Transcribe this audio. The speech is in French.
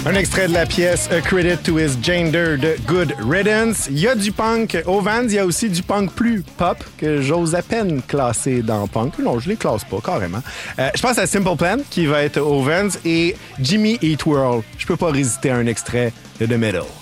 Un extrait de la pièce A Credit to His Gender de Good Riddance. Il y a du punk au Vans, il y a aussi du punk plus pop que j'ose à peine classer dans punk. Non, je les classe pas, carrément. Je pense à Simple Plan qui va être au Vans et Jimmy Eat World. Je peux pas résister à un extrait de The Middle.